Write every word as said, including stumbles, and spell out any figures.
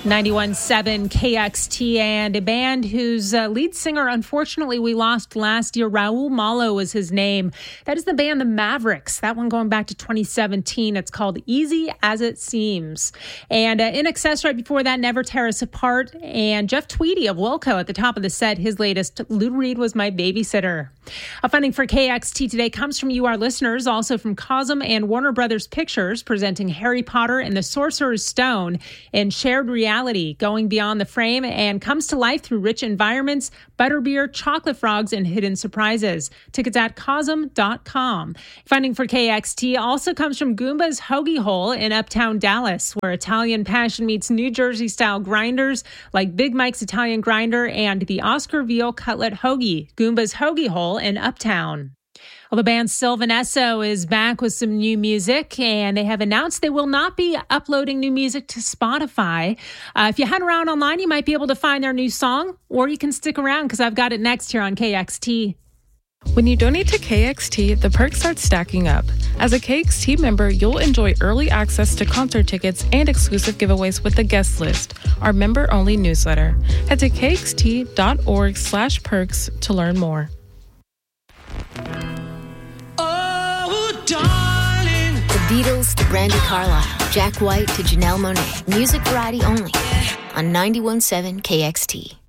ninety-one point seven K X T, and a band whose uh, lead singer, unfortunately, we lost last year. Raul Malo was his name. That is the band The Mavericks. That one going back to twenty seventeen. It's called Easy As It Seems. And uh, In Excess right before that, Never Tear Us Apart. And Jeff Tweedy of Wilco at the top of the set. His latest, Lou Reed Was My Babysitter. Uh, funding for K X T today comes from you, our listeners, also from Cosm and Warner Brothers Pictures, presenting Harry Potter and the Sorcerer's Stone in shared reality, going beyond the frame and comes to life through rich environments, butterbeer, chocolate frogs, and hidden surprises. Tickets at cosm dot com. Funding for K X T also comes from Goomba's Hoagie Hole in Uptown Dallas, where Italian passion meets New Jersey-style grinders like Big Mike's Italian Grinder and the Oscar Veal Cutlet Hoagie. Goomba's Hoagie Hole in Uptown. Well, the band Sylvanesso is back with some new music, and they have announced they will not be uploading new music to Spotify. Uh, if you head around online, you might be able to find their new song, or you can stick around because I've got it next here on K X T. When you donate to K X T, the perks start stacking up. As a K X T member, you'll enjoy early access to concert tickets and exclusive giveaways with the guest list, our member-only newsletter. Head to kxt.org slash perks to learn more. Darling. The Beatles to Brandy Carlisle, Jack White to Janelle Monáe. Music variety only on ninety-one point seven K X T.